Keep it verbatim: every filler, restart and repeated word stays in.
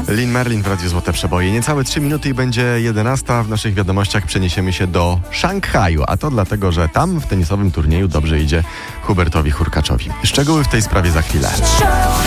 Lynn Merlin w Radiu Złote Przeboje. Niecałe trzy minuty i będzie jedenasta. W naszych wiadomościach przeniesiemy się do Szanghaju, a to dlatego, że tam w tenisowym turnieju dobrze idzie Hubertowi Hurkaczowi. Szczegóły w tej sprawie za chwilę.